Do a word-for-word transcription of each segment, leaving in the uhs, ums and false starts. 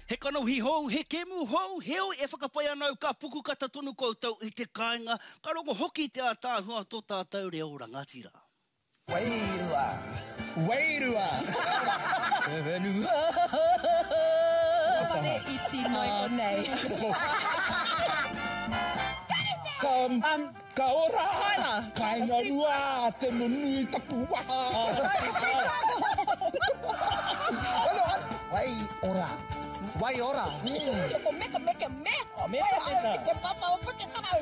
He kanohi hou, he kemu hou, heo e whakapai anau ka puku kata tonu koutou i te kāinga, ka rongo hoki te a tāhua tō tātou reo rangatira. Wairua, wairua. Wairua. Whare iti mai o nei. Kam, ka ora, kāinga rua, te nunui tapu waha. Wai ora. Wai ora. Meka, meka, meka, meka. Meka, meka. Te papa o puke tarau.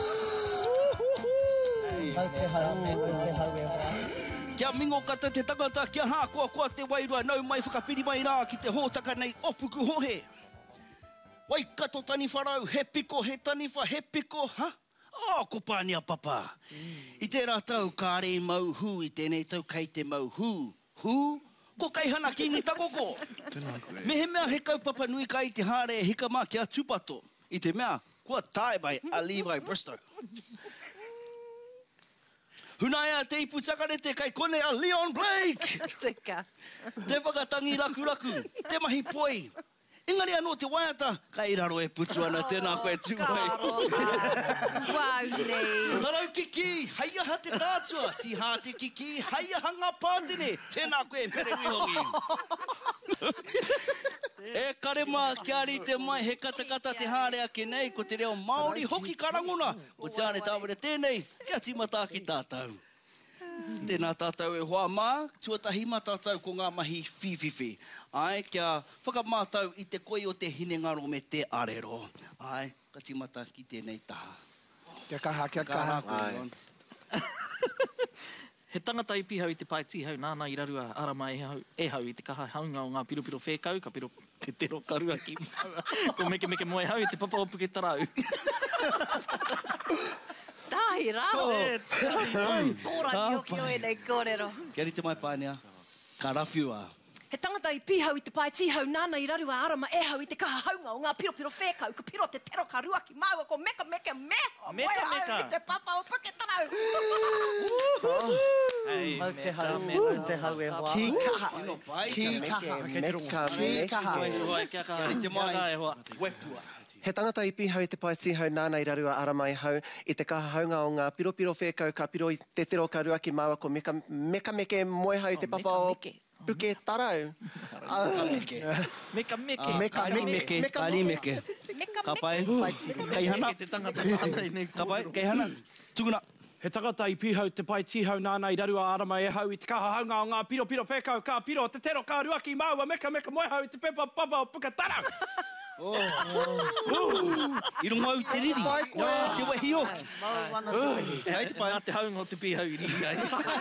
Hau te hau, te hau e hoa. Kia mingo kata te tangata, kia hākua kua te wairua, nau mai whakapiri mai rā ki te hōtaka nei opuku hohe. Wai kato tani wharau, he piko, he tani wha, he piko, ha? Oh, ko pānia papa. Mm. I tērā tau, kāre mau hu, i tēnei tau kei te mau hu. Hu? Ko kai hana ki ni takoko. Me he mea he kaupapa nui kai te hare e hika mā ki a tupato. I te mea, kua tae mai a Levi Bristow. Hunaia te ipu takarete kai kone a Leon Blake. Tika. Te whakatangi raku raku. Te mahi poi. Engari anō te waiata, kai raro e putu ana tēnā koe tūmai. Wau nei. Tarau kiki, haia ha te tātua. Ti ha te kiki, haia ha ngā pātene. Tēnā koe pere wihongi. E karema ki ari te mai, he katakata te hāre ake nei, ko te reo Māori hoki karangona. Ko te ane tāwere tēnei, kia timata ki tātou. Tēnā tātou e hoa mā, tuatahi mā tātou ko ngā mahi whiwhiwhi. Ai, kia whakamātau i te koi o te hinengaro me te arero. Ai, ka timata ki tēnei taha. Kia kaha, kia kaha. He tangata i pihau i te paitihau, nāna i rarua arama e hau, e hau i te kaha haunga o ngā piropiro whēkau, ka piro te tero karua ki maua. Ko meke meke moe hau i te papa o puke tarau. Tahi rao. Ora nioki o e nei kōrero. Kia rite mai pānea, ka rawhiua. He tangata i pihau i te paitihau, nāna i rarua arama e hau i te kaha haunga o ngā piropiro whēkau, ka piro te tero karua ki maua, ko meka meka meho. Meka, meka. Moe hau i te papa o puke tarau. Hei, Hau te hau, te hau e hoa. Ki kaha. Ki kaha. Meka, Ki kaha. Kia kaha, Kia rite mai, kia kaha e hoa. wepua. He tangata i pihau i te paitihau nāna i rarua aramai hau i te kaha haunga o ngā piropiro whēkau ka piro i te tero ka rua ki maua ko meka meka meke moe hau i te papa o puke tarau. Meke. Meka meke. Meka meke. Kari meke. Ka pai. Kei hana. Te tangata nāna i nei Ka pai. Kei hana. Tuguna. He tangata i pihau te paitihau nāna i rarua arama e hau i te kaha haunga o ngā piropiro whēkau ka piro te tero ka rua ki maua meka meka moe hau i te pepa papa o puka tarau. Oh. Uh. I rungo au te riri. Te wehi hoki. Hei te pai. Nā te haunga o te pihau i riri ai.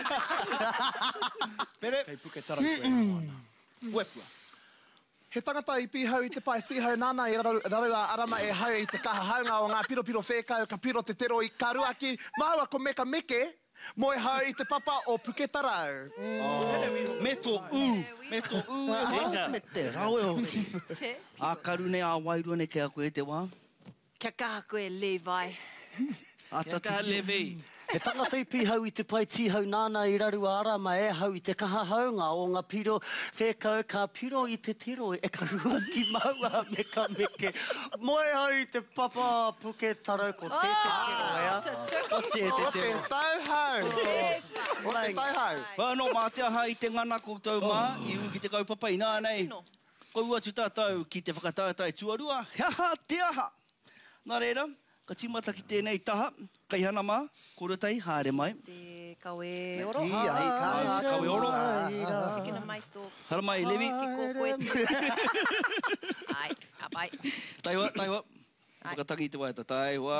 Pere. Kei puke tarau koe. Wepua. He tangata i pihau i te paitihau nāna i rarua arama e hau i te kaha haunga o ngā piropiro whēkau ka piro te tero i ka rua ki maua ko meka meke moe hau i te papa o puke tarau. Me tō u. Me tō u. Me te rau e hoki. Te. A karu nei a wairua nei kia koe te wā. Kia kaha koe Levi. A Kia kaha Levi. He tangata i pihau i te paitihau nāna i rarua arama e hau i te kaha haunga o ngā piro whēkau ka piro i te tiro e ka rua ki maua meka meke. Moe hau i te papa puke tarau ko te te kero ea. O te te O te. te tauhau. O te tauhau. Wano mā te aha i te ngana koutou mā, i u ki te kaupapa i nā nei. Kou atu tātou ki te whakatautai tuarua, he aha te aha. Nā reira, ka timata ki tēnei taha, kai hana mā, korotai, haere mai. Te kawe oro. Ki ai kaha. Kawe oro. Tikina mai tō. Hara mai, Levi. Ki ko koe te. Ai, a pai. Taiwa, taiwa. Whakatangi te waiata, taiwa.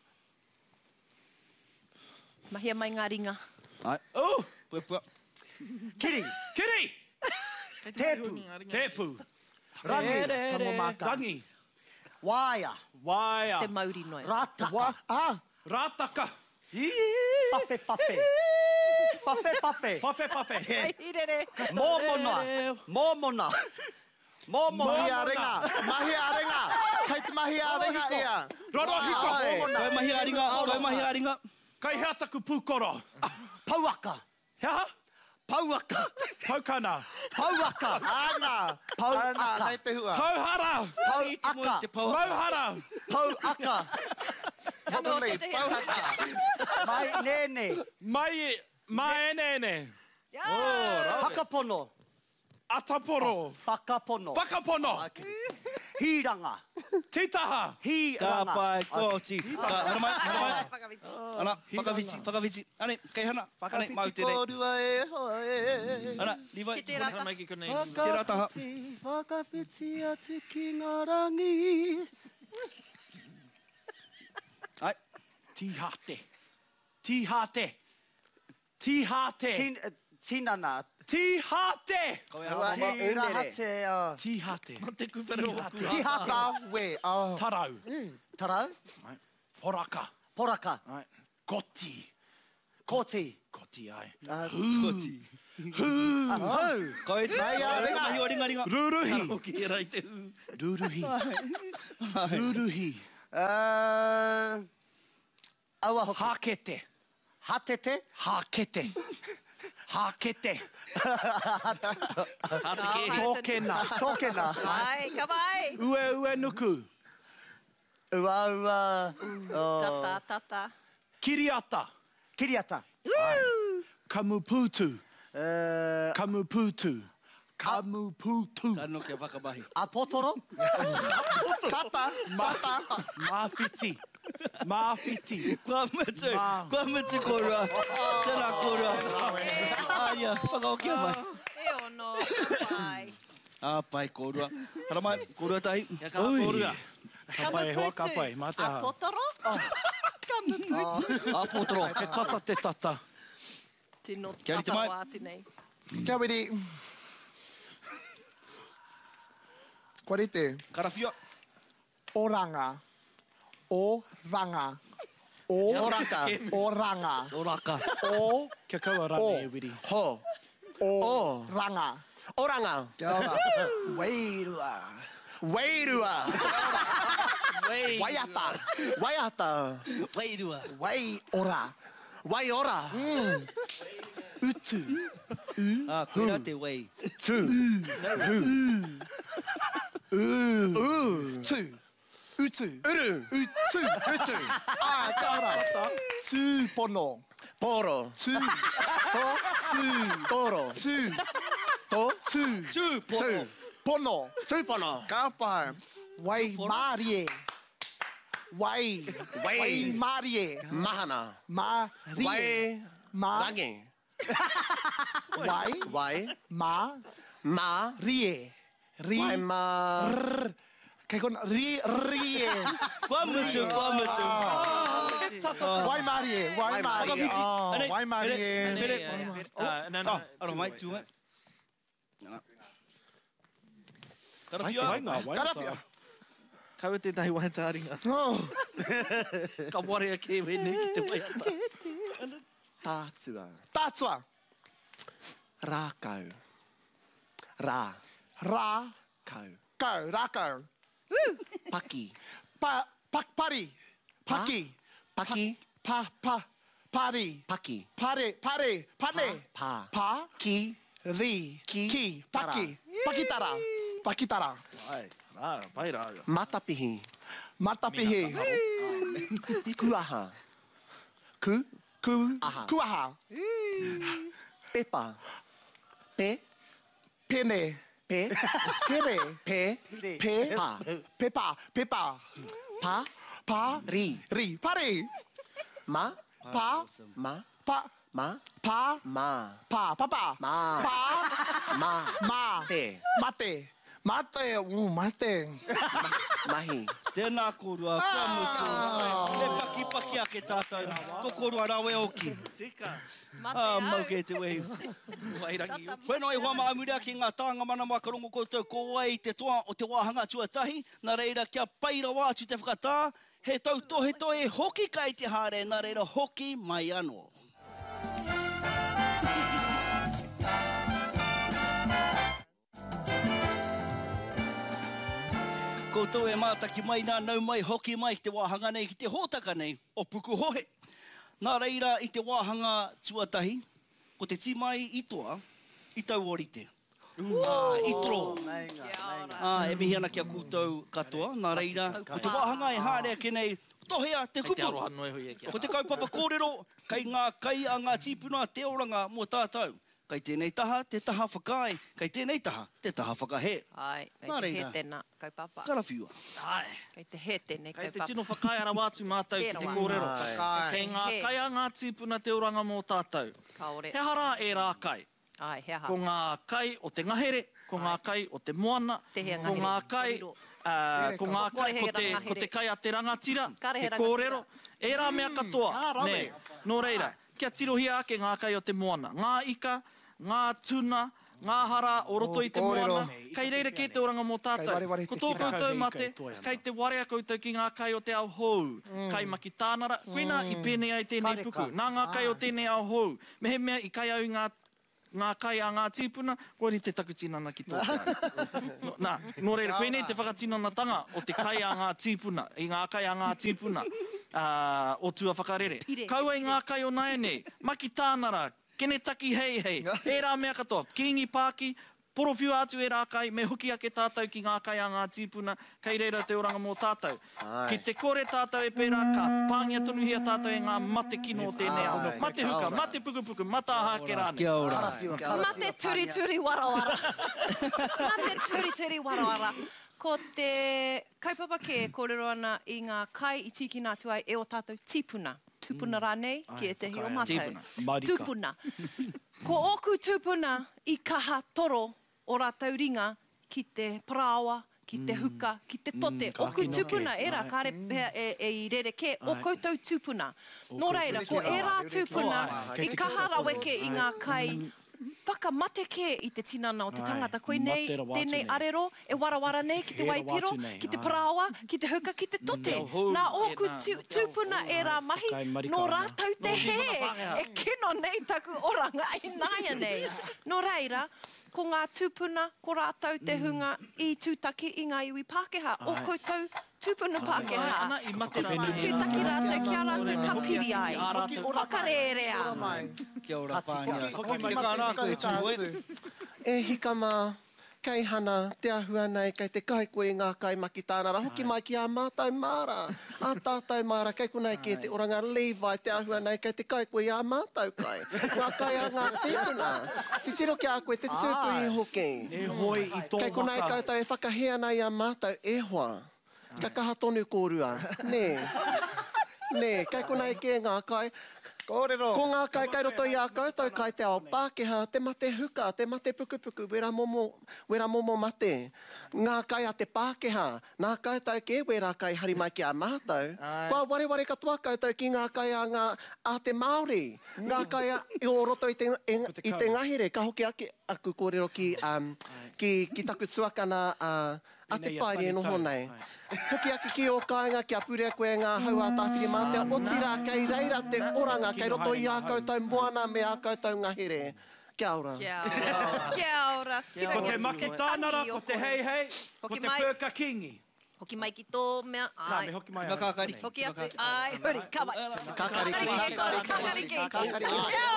Mahia mai ngā ringa. Ai, Oh! pua pua. Kiri. Kiri! Tepu. Tepu. Rangi. Tango maka. Rangi. Waia. Waia. Te mauri noi. Rātaka. Wa, ah. Rātaka. Pawhe pawhe. Pawhe pawhe. Pawhe pawhe. Ai, irere. Mōmona. Mōmona. Mōmona. Mahi a renga. Mahi a renga. Kei te mahi a renga ia. Roro hiko. Koe mahi a ringa, koe mahi a ringa. Kai hea taku pūkoro. Pauaka. Hea? Pauaka. Paukana. Pauaka. Ana. Pauaka. Ana, nei te hua. Pauhara. Pauaka. Pauhara. Pauaka. Hono nei, pauhaka. Mai nene. Mai, mai nene. Whakapono. Ataporo. Whakapono. Whakapono. Hiranga. Titaha. Ka Hiranga. pai kōti. Ka, ana mai, ana mai. Ana, whakawhiti, whakawhiti. Ane, kei hana. Ane, mau te rei. Kōrua e hoe. Ana, liwai. Ki te rata. Hana mai ki konei. Te rataha. Whakawhiti atu ki ngā rangi. Ai, Tihate. Tihate. Tihate. Tin- uh, Tinana. Tihate. Tirahate. uh, Tihate. Nā te kupere o ku. Tihaka we. Oh. Tarau. Tarau. Poraka. Poraka. Ai. Koti. Koti. Koti ai. kōti. Hau. Koe te. Ai, ai, Ringa, ringa, ringa, ringa. Ruruhi. Hoki e rai te hu. Ruruhi. Ruruhi. Uh, Aua hoki. Hakete. Hatete. Hakete. Hakete. Hata ke. Tōkena. Tōkena. Ai, ka vai. Ue ue nuku. Ua ua. oh, Tata, tata. Kiriata. Kiriata. Kamuputu. Uh, Kamuputu. Kamuputu. Tano ke whakamahi. Apotoro. Tata. Tata. Mawhiti. Mawhiti. Kua mutu. Ma. Kua mutu kōrua. Tēnā kōrua. Aia, whakaokia mai. E ono, ka vai. Ah, pai kōrua. Hara mai, kōrua tahi. Ia ka kōrua. Kapai, hoa kapai. Mā te A aha. potoro? Ka mutu. Ah, pōtoro. Te tata, te tata. Tino Kia ori te mai. tata wāti nei. Kia wiri. Kua rite. Karawhia. Oranga. Oranga. Oranga. Oranga. Oraka. O. Kia kaua rane e wiri. Ho. Oranga. Oranga. Kia ora. Weirua. Wairua. Wei. Waiata. Waiata. Wairua. Wai ora. Waiora. Utu. Ah, koera te wei. Tu. U. Tu. Utu. Uru. Utu. Utu. Ah, kia ora. Tu pono. Poro. Tu. Po. Tu. Toro. Tu. To. Tu. Tu, pono. Pono. Tupono. Ka pai. Wai marie. Wai. Wai. Wai marie. Mahana. Ma. Wai. Ma. Rangi. Wai. Wai. Ma. Ma. Rie. Ri. Wai ma. Rr. Kei kona. Ri. Rie. Kua mutu, kua mutu. Wai marie. Wai marie. Whakawhiti. Oh, Ane, Wai marie. ene, ene. Ah, no, no. Ah, ara mai, tu eh. Nana. Ai, Karawhia. wainga, wainga. Karawhia. Kaua te tahi wahe tāringa. Oh. Ka ware a ke wene ki te waiata. Tātua. Tātua. Rākau. Rā. Rā. Kau. Kau. Rākau. Paki. Pa. Pak. Pari. Paki. Paki. Pa. Pa. Pari. Paki. Pare. Pare. Pane. Pa. Pa. Ki. Ri. Ki. Ki. Paki. Pakitara. Pakitara. Ai, rā, pai rā. Matapihi. Matapihi. Kuaha. Ku. Ku. Aha. Kuaha. Pepa. Pe. Pene. Pe. Pere. Pe. Pe. Pa. Pepa. Pepa. Pa. Pa. Ri. Ri. Pare. Ma. Pa. Ma. Pa. Ma. Pa. Ma. Pa. Papa. Ma. Pa. Ma. Ma. Te. Mate. Mate. Uh, mate. Mahi. Tēnā kōrua, kua mutu. E paki paki ake tātou. Tō kōrua rawe oki. Tika. Ah, mau ke te wehi. Wairangi. Whenua e hoa maamurea ki ngā tāanga mana makarongo koutou ko ai te toa o te wāhanga tuatahi. Nā reira kia paira wātu te whakatā. He tau tohe toe hoki kai te hare. Nā reira hoki mai anō. Koutou e mātaki mai nā nau mai hoki mai ki te wāhanga nei ki te hōtaka nei o puku hohe. Nā reira i te wāhanga tuatahi, ko te timai i toa, i tau orite. Ah, i tro. Ah, e mihi ana kia koutou katoa, nā reira, ko te wāhanga e hārea kenei, tohea te kupu. Ko te kaupapa kōrero, kei ngā kai a ngā tīpuna te oranga mō tātou. Kei tēnei taha, te taha whakai. Kei tēnei taha, te taha whakahe. Ai, kei Nā te he reira. tēnā kaupapa. Karawhiua. Ai. Kei te he tēnei Kei te kaupapa. tino whakai ara wātu mātou ki Tērā te wā. kōrero. Whakai. Kei ngā He. kai a ngā tīpuna te oranga mō tātou. Kaore. He hara e rā kai. Ai, he aha. Ko ngā kai o te ngahere, ko ngā kai o te moana, Te hea ko ngahere. ngā kai, Korero. uh, ko ngā kai Kore ko he te, rangahere. ko te kai a te rangatira, Kare he te kōrero. E rā mea katoa. Ah, rame. Ne, nō reira, kia tirohia ake ngā kai o te moana. Ngā ika, ngā tuna, ngā hara o roto i te kōrero. moana. Kei reira ki te oranga mō Kei ware ware tātou. Ko te tō kira. koutou Kei mate, kei toi ana. kei te ware a koutou ki ngā kai o te ao hou. Kai maki tānara, koina i pēnei ai tēnei Kare puku. ka. Nā ngā kai o tēnei ao hou. Me he mea i kai au ngā ngā kai a ngā tīpuna, kori te takutinana ki tō kai. No, nā, nō reira, koenei te whakatinanatanga o te kai a ngā tīpuna, i ngā kai a ngā tīpuna uh, o tua whakarere. Pire. Kaua i ngā kai o naenei, maki tānara, kene taki hei hei, e rā mea katoa, kingi pāki, porowhiu atu e rā kai, me huki ake tātou ki ngā kai a ngā tīpuna, kei reira te oranga mō tātou. Ai. Ki te kore tātou e pērā, ka pāngia tonuhia tātou e ngā mate kino o tēnei ao. Ai. Mate huka, mate pukupuku, mata hake rāne. Kia ora. Mate turi turi warawara. Mate turi turi warawara. Ko te kaupapa ke kōrero ana i ngā kai i tiki nā tuai e o tātou tīpuna. Tūpuna rānei, ki e te hi o mātou. Tīpuna. Marika. Tūpuna. Ko oku tūpuna i kaha toro o rātou ringa ki te praoa, ki te huka, ki te tote. Oku tūpuna e rā, kāre pēr e, e i rere ke, o koutou tūpuna. Nō reira, ko e rā tūpuna i kaha raweke i ngā kai whakamate ke i te tinana o te tangata. Koe nei, Mate ra wātu tēnei nei. arero, e warawara nei ki te E ra waipiro, wātu nei, ki te ai. praoa, ki te huka, ki te tote. Nō hou, Nā e oku nā. tū- tūpuna e rā mahi, Kai marika nō ana. rātou te Nō he, tīpuna Pākehā. e kino nei taku oranga i nāia nei. Nō reira, ko ngā tūpuna, ko rātou te hunga i tūtaki i ngā iwi Pākehā. O koutou tūpuna Pākehā. Ana i mate rā. I tūtaki rātou ki a rātou ka piri ai. A rātou. Whakarerea. Mai. Kia ora, pānia. Hoki mai. Kia kā rā koe tū e. E hika mā, kei hana, te ahua nei, kei te kai koe i ngā kai maki tānara, hoki mai ki a mātou māra. A tātou māra, kei konei ki te oranga Levi, te ahua nei, kei te kai koe i a mātou kai. Ngā kai a ngā tīpuna. Si tiro ki a koe, te tūpu i hoki. E hoi i tō Kei konei waka. koutou e whakahea nei a mātou e hoa. Ka kaha tonu kōrua. Nē. Nē, kei konei ke ngā kai. Kōrero. Ko ngā kai kai roto i a koutou kai te ao Pākehā, te mate huka, te mate pukupuku, wera momo, wera momo mate. Ngā kai a te Pākehā, nā koutou ke wera kai hari mai ki a mātou. Kua ware ware katoa koutou ki ngā kai a, ngā, a te Māori. Ngā kai a i o roto i te, i, i te ngahere, ka hoki ake aku kōrero ki, um, ki, ki taku tuakana uh, a te Nei, a paere e noho whanitau. nei. Hoki ake ki o kāinga, kia pure koe ngā hau a tāwhiri mātea, o tira kei reira te oranga, kei roto i a koutou moana me a koutou ngahere. Kia ora. Kia ora. Kia ora. Kira Ko kia te ki maki te tānara, tangi o ko te koe. hei hei, ko Hoki te mai. pēka kingi. Hoki mai ki tō mea. Ka Ai. me hoki mai. Kia ana. kākariki. Hoki atu. Ai, huri, kawai. Kakariki. Kakariki, kore, kakariki. Kakariki. Kia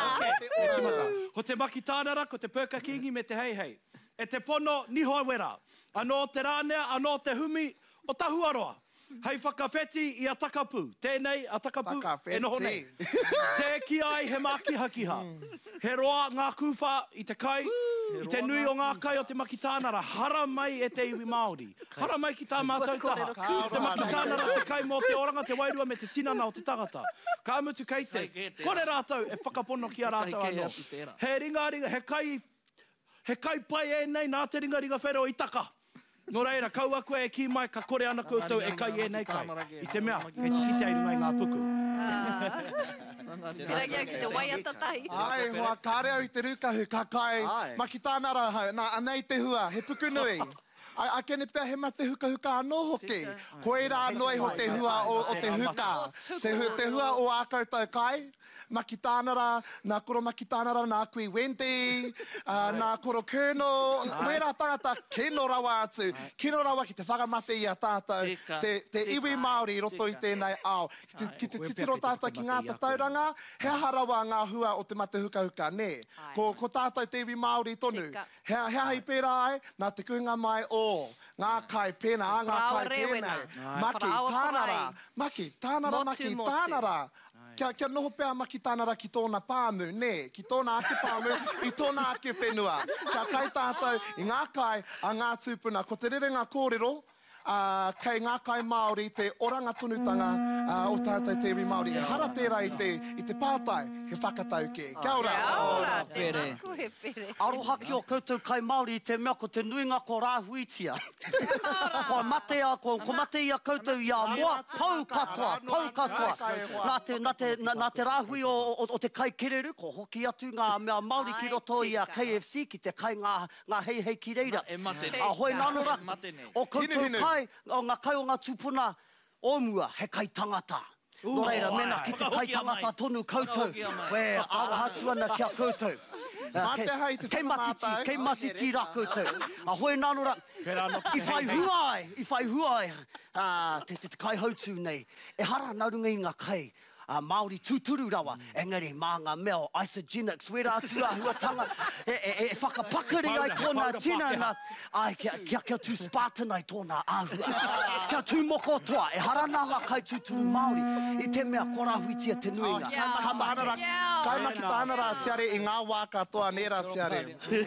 ora. Ko te maki tānara, ko te pēka kingi me te hei hei. E te pono niho wera. Anō te rānea, anō te humi, o tahu aroa. Hei whakawheti i a takapu. Tēnei a takapu Whakawheti. e noho nei. Te ki ai he mākiha kiha. He roa ngā kuwha i te kai, i te nui o ngā kai o te maki tānara. Hara mai e te iwi Māori. Hara mai ki tā mātou taha. Te maki tānara, te kai mō te oranga, te wairua me te tinana o te tagata. Ka amutu kei te. Kore rātou e whakapono ki a rātou Kai kei anō. atu tērā. He ringa ringa, he kai, he kai pai e nei nā te ringa ringa whero i taka. Nō reira, kaua koe e ki mai ka kore ana koutou e kai e nei kai. I te mea, kei te kite ai runga i ngā puku. Kira kia ki te waiata tahi. Ai, hoa kāre au i te rukahu, ka kai Ai. maki tānara hau. Nā, anei te hua, he puku nui. A, a kene pia he mate huka huka anō hoki. Koe rā noi ho te hua o, o te huka. Te, hu, te hua o a koutou kai. Maki tānara, nā koro maki tānara, nā kui Wendy, uh, nā koro Colonel. Koe rā tangata kino rawa atu. Kino rawa ki te whakamate i a tātou. Te, te iwi Māori roto i tēnei ao. Ki te, ki te titiro tātou ki ngā tauranga, he harawa ngā hua o te mate huka huka, ne? Ko, ko tātou te iwi Māori tonu. He, he hai pērā ai, nā te kuhinga mai o ngā kai pēnā, ngā kai pēnā. Maki tānara, maki tānara, maki tānara. Kia, kia noho pēr maki tānara ki tōna pāmu, ne? Ki tōna ake pāmu, i tōna ake whenua. Kia kai tātou i ngā kai a ngā tūpuna. Ko te rerenga kōrero, uh, kei ngā kai Māori, te oranga tonutanga uh, o tātou te iwi Māori. E hara tērā i te, i te pātai, he whakatau ke. Kia ora. Kia ora, te naku he pere. Aroha ki o koutou kai Māori i te mea ko te nuinga ko rāhuitia. Ko mate a, ko, ko mate i a koutou i a moa, pau katoa, pau katoa. Nā te, nā te, nā, nā te rāhui o, o, o te kai kereru, ko hoki atu ngā mea Māori ki roto i a K F C, ki te kai ngā, ngā hei hei ki reira. E mate nei. A hoi nānora, o koutou Hinu, hinu. kai, o ngā kai o ngā tūpuna, o mua, he kai tangata. Nō reira, mena ki te kai tangata tonu koutou. Koe, awa hatu ana kia koutou. Mā te hai te Kei matiti, whakamātai. kei matiti rā koutou. A hoi nānora, i whai huai, i whai huai, uh, te, te, te kai hautu nei, e hara naurunga i ngā kai, uh, Māori tūturu rawa, engari mā ngā mea o isogenics, wera atu a huatanga, e, e, e whakapakari ai tōna tinana, ai kia, kia, kia tū Spartan ai tōna āhua, kia tū moko toa, e hara nā ngā kai tūturu Māori, i te mea korahuitia te nuinga. Ka tānara, kai maki tānara tiare i ngā wā katoa nera tiare.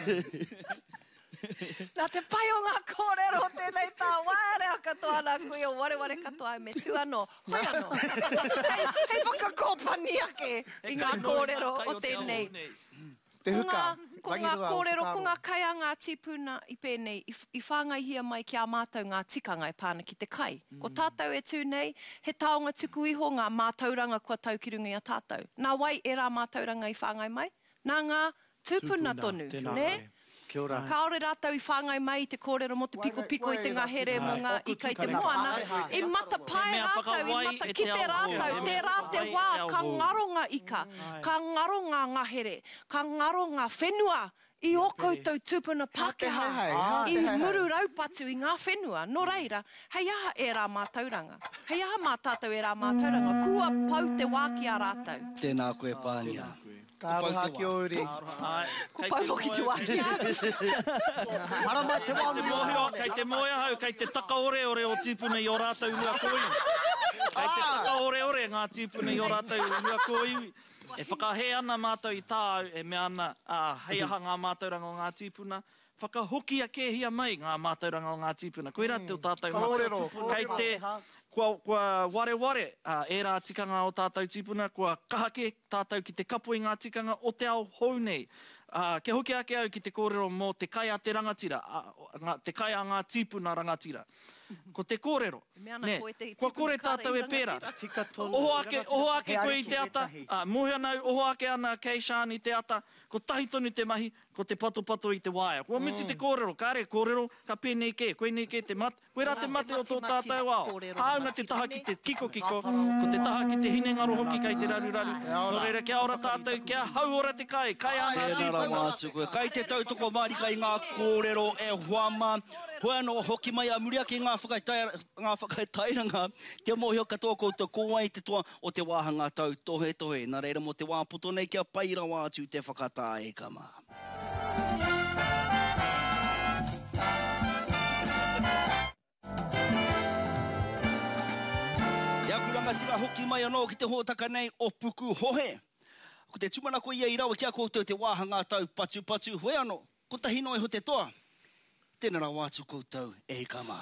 Nā te pai o ngā kōrero tēnei tā wārea katoa nā kui o ware ware katoa me tu anō. Hoi anō. hei, hei whakakōpani ake i ngā kōrero o tēnei. Te Ko huka. ngā, ko Wangi ngā rua o kōrero, ko whakaaro. ngā kai a ngā tipuna i pēnei, i, i whāngai hia mai ki a mātou ngā tikanga e pāna ki te kai. Ko tātou e tū nei, he taonga tuku iho ngā mātauranga kua tau ki runga i a tātou. Nā wai e rā mātauranga i whāngai mai, nā ngā tūpuna tonu, ne? Kia ora. Kaore rātou i whāngai mai te kōrero mo te piko piko i te ngahere mo ngā ika i te moana. I mata pai Mea rātou, i whakawai mata e ki te te ao rātou, hou. te rā te Whakawai wā, e ao ka hou. ngaro ngā ika, ka ngaro ngā ngahere, ka ngaro ngā whenua, i o koutou tūpuna Pākehā, hei, hei, hei, i hei, hei. muru raupatu i ngā whenua. Nō reira, hei aha e rā mātauranga. Hei aha mā tātou e rā mātauranga. Kua pau te wā ki a rātou. Tēnā koe pānia. Ka aroha ki o uri. Ai, Ko kei pau te hoki te moe- wā ki a. Hara mai te Te wānu mohio, kei te moe hau, kei te takaore ore o tīpuna i o rātou ua koi. Kei te takaore ore ngā tīpuna i o rātou ua koi. E whakahe ana mātou i tā, e mea ana, uh, hei aha ngā mātauranga o ngā tīpuna. Whakahoki a kēhia mai ngā mātauranga o ngā tīpuna. Koe rā te o tātou Kōrero, Kei te, kua, kua ware ware, uh, e rā tikanga o tātou tīpuna, kua kahake tātou ki te kapo i ngā tikanga o te ao hou nei. Uh, ke hoki ake au ki te kōrero mō te kai a te rangatira, uh, ngā, te kai a ngā tīpuna rangatira. Ko te kōrero, Me ana ne, koe te kua tīpuna kore kare tātou i e pērā. rangatira. Tika tonu. Oho ake, oho ake He koe i ariki te he ata, tahi. uh, mohi anau, oho ake ana kei Sean i te ata, ko tahi tonu te mahi, ko te pato-pato i te waia. Kua miti te kōrero, ka re kōrero, ka pēnei ke, koe nei ke te mat, koe rā te mate o tō mati-mati tātou ao. kōrero Hāunga te mati, taha ne? ki te kiko-kiko, ko te taha ki te hinengaro hoki kei te raru-raru. Nō reira, kia ora tātou, kia hau ora te kai, kai a ngā Tēnā tīpuna. rā mātu koe. Kai te tautoko marika i ngā kōrero e huama. Hoi anō hoki mai a muri ake ngā whakaitai- ngā whakaitairanga. Kia mohio katoa koutou kōai te toa o te wāhanga tau tohe tohe. Nā reira mo te wāpoto nei kia paira wātu te whakatā e kama. Ia ku rangatira hoki mai anō ki te hōtaka nei o puku hohe. Ko te tumana ko ia i rawa kia koutou te wāhanga tau patu patu. Hoi anō, ko tahi noi ho te toa. Tēnā rā wātu koutou e kama.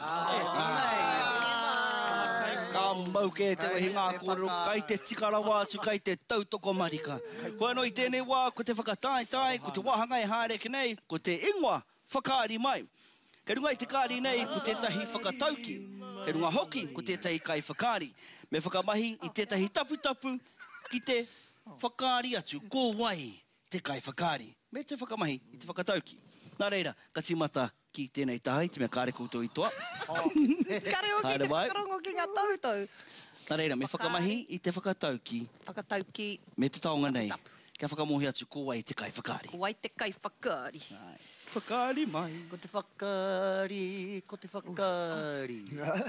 Ka mau ke te wehi ngā kōrero, kai te tikara wātu, kai te tautoko marika. Hoi anō i tēnei wā, ko te whakatai tai, ko te wāhanga e hāreke nei, ko te ingoa whakaari mai. Kei runga i te kāri nei, ko tētahi whakatauki. Kei runga hoki, ko tētahi kai whakaari. Me whakamahi i tētahi tapu-tapu ki te whakaari atu, kō wai te kai whakaari. Me te whakamahi i te whakatauki. Nā reira, ka timata ki tēnei tahi, te mea kāre koutou i toa. Kare o ki Haere te mai. whakarongo ki ngā tautau. Tā reira, me whakamahi i te whakatauki, Whakatauki, me te taonga nei. Kia whakamohi atu ko wai te kai whakaari. wai te kai whakaari. Whakaari mai. Ko te whakari, ko te whakari.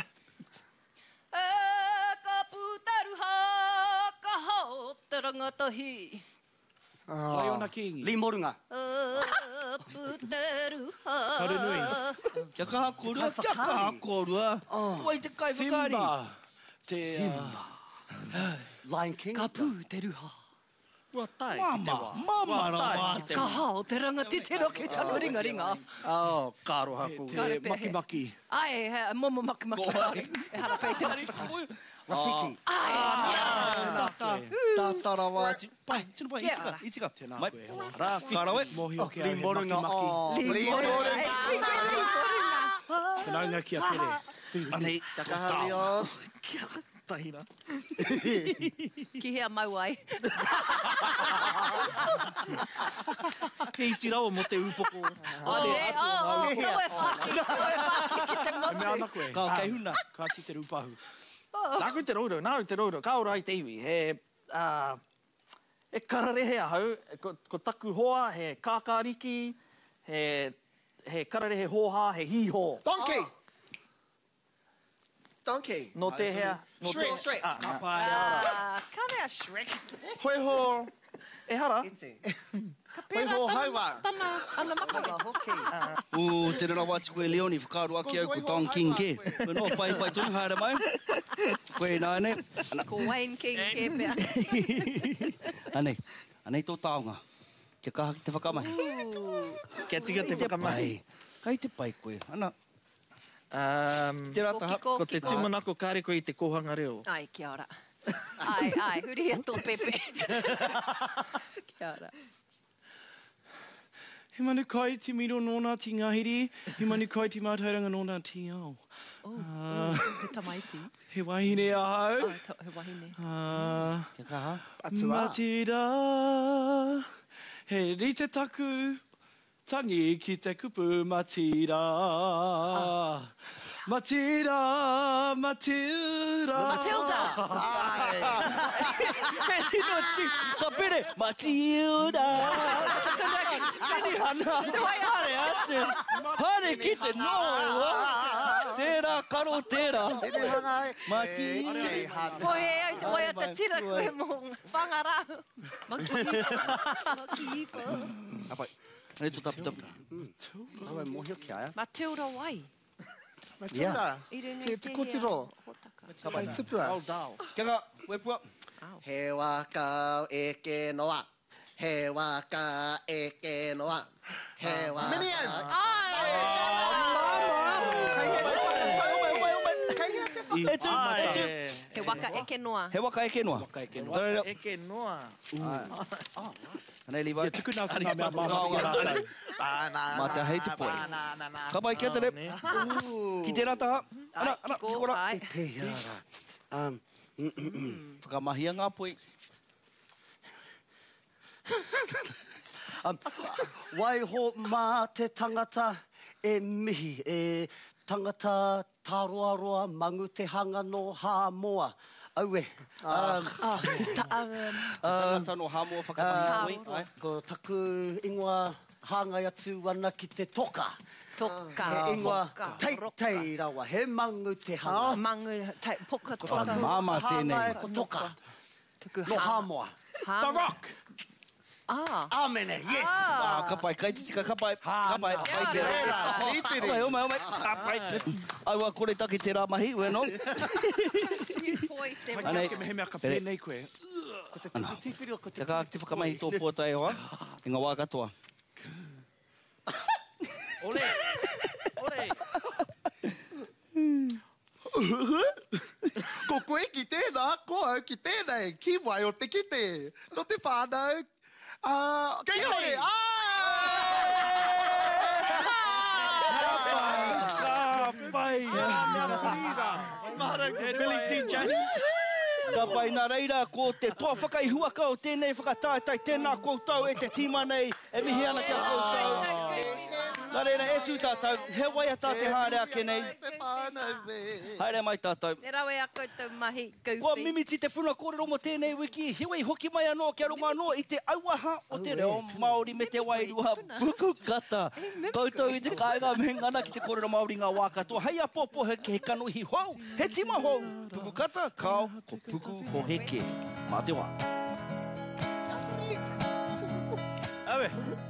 E ka pūtaru ha, ka hao te rangatahi. Wai ona kingi. Li Morunga. E pūtaru ha. Karunui. Kia kaha korua, kia kaha korua. Ko wai te kai whakaari. Simba. Te... uh, Lion King. Ka pūtaru ha. Ua tai ki te wā. Mama, Ua mama tai rawa. ki te Ka wā. hao te rangati te roke taku ringa ringa. Oh, kāroha ko. Te maki-maki. Ai, he, momo makimaki. E harapei te raki. Rafiki. Tata, tata rawa atu. Pai, tino pai, Kia itika, ora. itika. Tēnā Mai, koe. Rafiki. Kārawe. Mohi o ke Li au he Morunga. maki-maki. Oh. Li Morunga. Te naunga ki a tere. Anei, Kia kaha reo. Kia tahina. Ki hea mau ai. Ke iti rawa mo te upoko. O, e, o, o, koe whaki, koe whaki ki te E mea ana motu. koe. Ka kei huna. Ka ti te rupahu. Nā koe te rauro, nā koe te rauro. Ka ora ai te iwi. He, uh, e kararehe ahau, ko, ko taku hoa, he kākāriki, he, he kararehe hoha, he hiho. Donkey. Donkey. No te hea. No te, Shrek, Shrek. Ah, ah. Ah, Karea Shrek. Hoi ho, E hara. Iti. hoi ho hauwa. Tana, ana maka. Hoki. O, tēnā rawa atu koe Leoni, whakaaro aki au ko Don King ke. Koe no, pai pai tonu, haere mai. Koe nāne. Ko Wayne King ke pia. Anei, anei tō taonga. Kia kaha ki te whakamahi. Kia tika te whakamahi. Kai te pai koe. Ana, Um, te rata Ko hap. kiko, ko te kiko. tumanako kāre koe i te kohanga reo. Ai, kia ora. Ai, ai, huri e tō pepe. Kia ora. He manu kai te miro nōna ti ngahiri, he manu kai te mātauranga nōna ti ao. Oh, oh, he tamaiti. He wahine ahau. Ai, ta- he wahine. Uh, Kia kaha. Atua. Matira, he rite taku, tangi ki te kupu matira. Matira, Matilda. Matilda! Me tino ti, ka pere, Matilda. Tini hana. Hare atu. Hare ki te noa. Tērā, karo tērā. Tēne hangai. Matilda. Kei hana. Ko he ai te waia te tira koe mō whangarau. Maki Maki ipa. Apai. Hei tō tapu tapu. Awe mohi o ki aia. Matilda Wai. Matilda. I renei Te te kotiro. hotaka. Pai tupua. Dau, dau. Kia kaha, wepua. He waka e ke noa. He waka e ke noa. He waka... Minion. E tu, e tu. He waka eke noa. He waka eke noa. Kai ke noa. Tōrero. E ke noa. Anei Levi. Ia tukuna o tana mea māmaki rātou. Mata hei te poi. Ka pai kia te rep. Ki te rataha. Ana, ana, Ai, ki ora. ai. Pei ara. Um, mm, mm, mm. Whakamahia ngā poi. Um, wai ho mā te tangata e mihi, e tangata tāroaroa mangu te hanga no Hāmoa. Aue. Um, Tangata no hamo whakamahi Tāroa. koe. Ai. ko taku ingoa hāngai atu ana ki te toka. Toka. He ingoa Poka, tei roka. tei rawa, he mangu te hanga. Mangu, tai, poka Ko toka. tāna māma Hāngai tēnei. ko toka. Tuku No Hāmoa. The Rock. Ah. Āmene, yes. Ah, ka pai, kai te tika, ka pai. Ka pai, kai te rā. Tīpiri. Omai, omai, omai. Ka pai. Aua, kore taki te rā mahi, we no? Poi te Anei. Ke mehe mea ka pēnei koe. Ko te tīwhiri o ko te Kia kaha ki te whakamahi tō puata e hoa. I ngā wā katoa. Ole! Ole! Ko koe ki tēnā, ko au ki tēnei, ki wai o te kite. No te whānau. Uh, ki hore! Ka pai. Billy T. James. Ka pai nā reira, ko te toa whakaihuaka o tēnei whakatātai tēnā koutou e te tīma nei, e mihi ana kia koutou. Nā reira, e tū tātou, he wai a tā te hārea kenei. Haere mai tātou. E rawe a koutou mahi gauwhi. Kua mimiti te puna kōrero mo tēnei wiki, hiwei hoki mai anō kia runga anō i te auaha o te reo Māori me te wairua puku kata. Koutou i te kāinga me ngana ki te kōrero Māori ngā wā katoa. Hei a popo he ke he kanuhi hou, he tima hou. Puku kata, kao, ko puku hoheke. Mā te wā. Awe.